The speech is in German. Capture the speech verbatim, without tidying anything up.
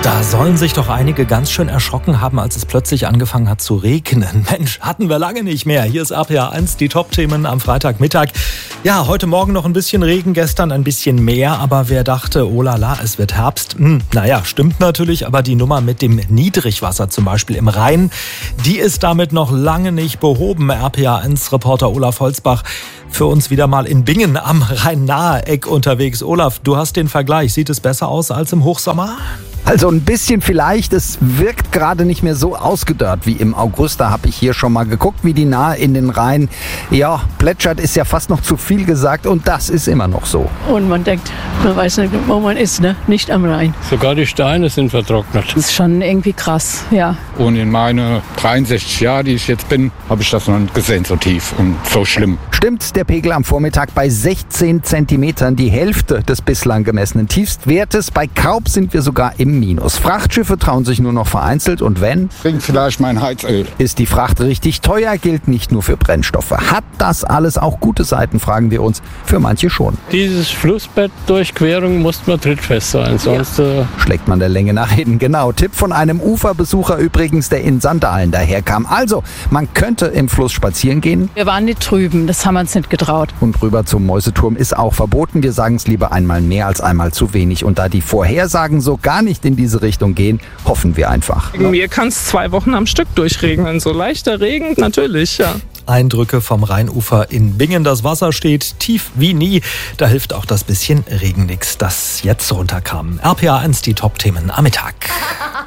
Da sollen sich doch einige ganz schön erschrocken haben, als es plötzlich angefangen hat zu regnen. Mensch, hatten wir lange nicht mehr. Hier ist R P R eins, die Top-Themen am Freitagmittag. Ja, heute Morgen noch ein bisschen Regen, gestern ein bisschen mehr. Aber wer dachte, oh la la, es wird Herbst? Hm, naja, stimmt natürlich. Aber die Nummer mit dem Niedrigwasser zum Beispiel im Rhein, die ist damit noch lange nicht behoben. R P R eins-Reporter Olaf Holzbach für uns wieder mal in Bingen am Rhein-Nahe-Eck unterwegs. Olaf, du hast den Vergleich. Sieht es besser aus als im Hochsommer? Also ein bisschen vielleicht, es wirkt gerade nicht mehr so ausgedörrt wie im August. Da habe ich hier schon mal geguckt, wie die Nahe in den Rhein, ja, plätschert ist ja fast noch zu viel gesagt und das ist immer noch so. Und man denkt, man weiß nicht, wo man ist, ne? Nicht am Rhein. Sogar die Steine sind vertrocknet. Das ist schon irgendwie krass, ja. Und in meinen dreiundsechzig Jahren, die ich jetzt bin, habe ich das noch nicht gesehen, so tief und so schlimm. Stimmt, der Pegel am Vormittag bei sechzehn Zentimetern, die Hälfte des bislang gemessenen Tiefstwertes. Bei Kaub sind wir sogar im Minus. Frachtschiffe trauen sich nur noch vereinzelt und wenn, Bringt vielleicht mein Heizöl. ist die Fracht richtig teuer, gilt nicht nur für Brennstoffe. Hat das alles auch gute Seiten, fragen wir uns. Für manche schon. Dieses Flussbettdurchquerung muss man trittfest sein, sonst äh, Schlägt man der Länge nach hinten. Genau, Tipp von einem Uferbesucher übrigens, der in Sandalen daherkam. Also, man könnte im Fluss spazieren gehen. Wir waren nicht drüben, das haben wir uns nicht getraut. Und rüber zum Mäuseturm ist auch verboten. Wir sagen es lieber einmal mehr als einmal zu wenig. Und da die Vorhersagen so gar nicht in diese Richtung gehen, hoffen wir einfach. Mir kann es zwei Wochen am Stück durchregnen. So leichter Regen, natürlich, ja. Eindrücke vom Rheinufer in Bingen. Das Wasser steht tief wie nie. Da hilft auch das bisschen Regen nix, das jetzt runterkam. R P R eins, die Top-Themen am Mittag.